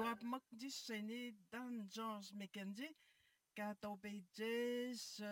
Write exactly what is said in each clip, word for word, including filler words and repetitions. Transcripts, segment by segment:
rap mak dis sene dan George McKenzie kato pages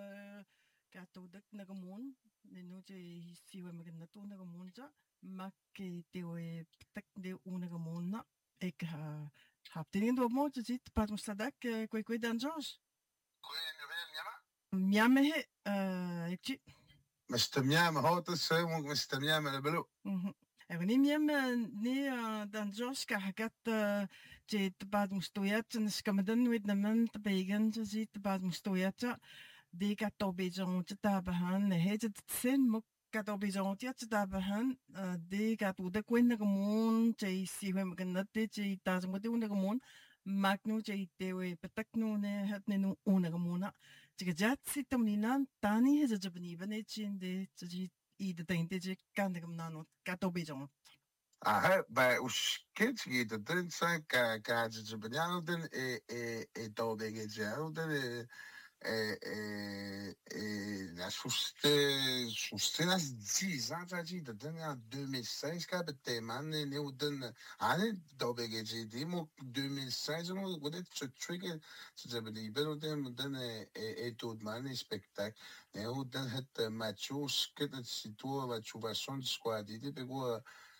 kato dak nagamun nenu je siwe magna to nagamun ja mak ke tewe tak de unagamun na ik ha hab dingen do mo je zit pat mustadak kwe kwe dan George kwe Muriel Nyama miame he uh ik مستميامة هو تسوي مستميامة لبلو Ewni miam ni dan Josh ka hakat je te bad mustoyat en skamadan wit na man te begen je ziet te bad mustoyat de ka to bejon te tabahan ne het het sin mo ka to bejon te te tabahan de ka to de kwen na gemoon je si we magan te je ta mo de una gemoon mak nu je te we petak nu ne het ne nu una gemoona je jat sit om ni nan tani het je beni bene chin de je i de tente je kan de gmnano ka to bejon Ah, bij us kids die de drin zijn, ka ka ze benjano den e e e to bege jaro den e e e e na suste suste nas dix ans ça dit de den en deux mille seize ka bete man ne u den ane to bege je di mo deux mille seize mo wodet se trigger ze beli ben den den e e to man e spectacle ne u den het machos que de situa va chuva son squad di pego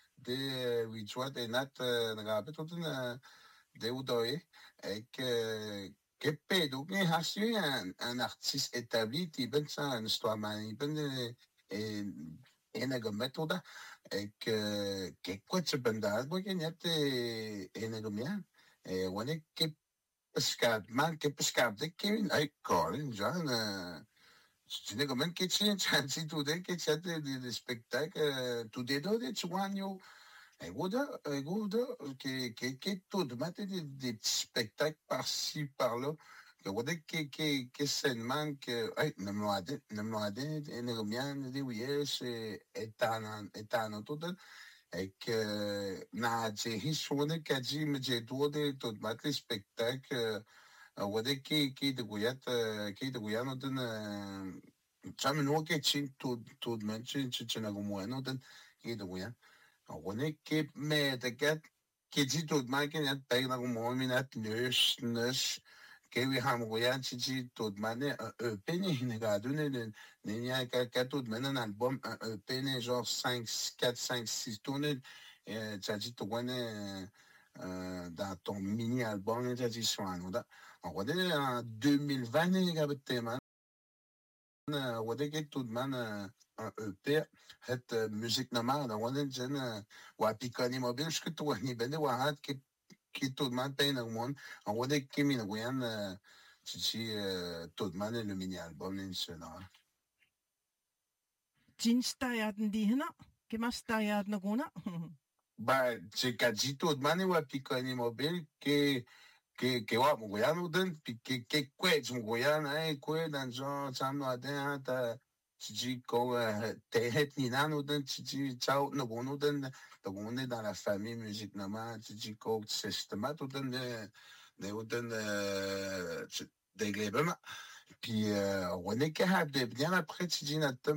de Wichwa de Nat Nagabit na de Udoe et que que pedo que a su un, un artiste établi qui ben ça un histoire man ben et et na metoda et que que quoi tu ben da bo que net et na gomia et on est que pescad man que pescad de que ai Colin John tu ne comme que tu chanti tu de que tu de de spectacle tu de do de chuanyo et goda et goda que que que tout de matin des des petits spectacles par-ci par-là que goda que que que c'est man que ai ne me lade ne me lade et ne combien de oui c'est étonnant étonnant tout et que na je histoire que j'ai me j'ai tout de tout matin spectacle goda que que de goyat que de goyat non de Jamen nu che ci tu tu mention ci ci na como no den che do ya. O ne che me de get che ci tu ma che net pe na como mi net nös nös che vi ham go ya ci ci tu ma ne e pene ne ga du ne ne ne ya ka ka tu ma un album e pene genre cinq quatre cinq six tournées e ci ci tu ne dans ton mini album ci ci sono da. O ne deux mille vingt ne ga bette ma وديك تودمان ان بي هات ميوزيك نما انا وانا جن وابيكاني موبيل شكت وهني بني وهات كي كي تودمان بين المون وديك كي من وين تشي تودمان لو ميني البوم نسنا Jinstajaden die hina kemastajaden gona با تشي كاجي تودمان وابيكاني موبيل كي que que wa mo ya no den que que kwet mo ya na e kwe dan jo cham no den ta chi ko te het ni na no den chi chao no bon no den to on est dans la famille musique na ma chi ko système to den de de den de glebema puis on est capable bien après chi na tom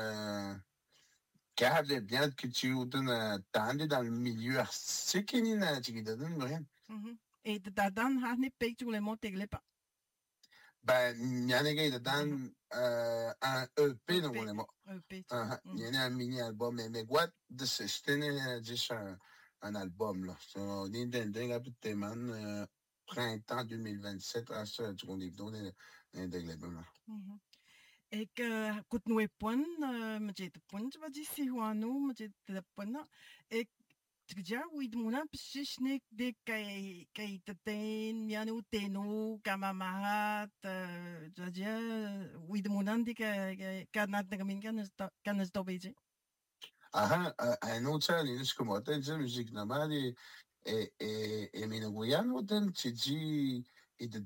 capable bien que tu den tande dans le milieu artistique ni na chi den rien et da dan ha ni pek le mo teglepa ben nyanege da dan un E P no mo E P il y a un mini album mais mais what de c'était juste un un album là so ni den den la petite man printemps deux mille vingt-sept à ce tu qu'on dit donc de l'album ik kut noe pon me jet pon va di si wano me jet de pon ik ja wid mona psishnik de kai kai taten mianu tenu kamamahat ja wid mona de kanat de kamin kan kan sto beje ah un autre challenge je comme tu dis musique normale et et et mais nous voyons autant tu dis et